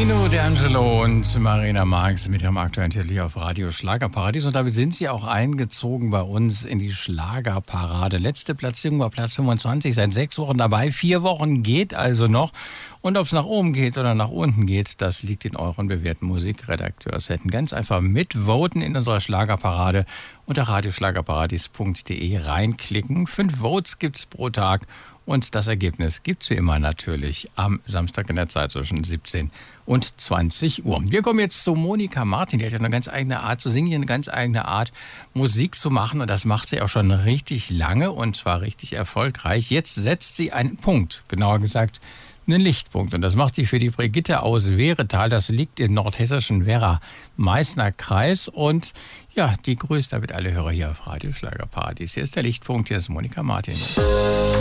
Nino D'Angelo und Marina Marx mit ihrem aktuellen Titel hier auf Radio Schlagerparadies. Und damit sind sie auch eingezogen bei uns in die Schlagerparade. Letzte Platzierung war Platz 25, seit 6 Wochen dabei. 4 Wochen geht also noch. Und ob es nach oben geht oder nach unten geht, das liegt in euren bewährten Musikredakteursheiten. Ganz einfach mitvoten in unserer Schlagerparade unter radioschlagerparadies.de reinklicken. 5 Votes gibt's pro Tag. Und das Ergebnis gibt's wie immer natürlich am Samstag in der Zeit zwischen 17 und 20 Uhr. Wir kommen jetzt zu Monika Martin. Die hat ja eine ganz eigene Art zu singen, eine ganz eigene Art Musik zu machen. Und das macht sie auch schon richtig lange und zwar richtig erfolgreich. Jetzt setzt sie einen Punkt, genauer gesagt einen Lichtpunkt. Und das macht sie für die Brigitte aus Wehretal. Das liegt im nordhessischen Werra-Meißner Kreis. Und ja, die grüßt damit alle Hörer hier auf Radio Schlagerparadies. Hier ist der Lichtpunkt, hier ist Monika Martin.